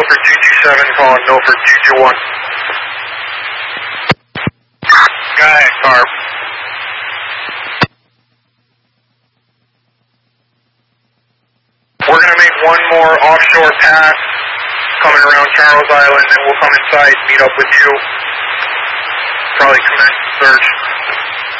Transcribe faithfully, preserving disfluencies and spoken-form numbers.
Milford two two seven, calling Milford two two one. Go ahead, Carp. We're going to make one more offshore pass coming around Charles Island, and we'll come inside and meet up with you. Probably commence search.